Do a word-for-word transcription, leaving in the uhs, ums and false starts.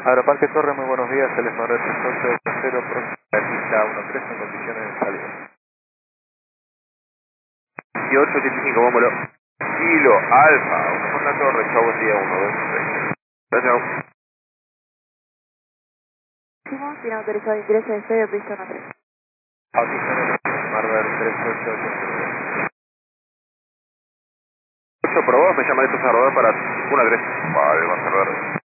Aeroparque Torre, muy buenos días, teléfono tres ocho cero, próxima pista uno tres en condiciones de salida. dieciocho ochenta y cinco, vámonos. Kilo, Alfa, uno con la torre, chau, buen día, uno, dos, tres. Chao, chao. Último, tiene autorizado ingreso de estudio, pista uno tres. Audiciones, Marvel tres ocho ocho cero. ocho probó, me llaman estos a rodar para uno tres. Vale, va a cerrar.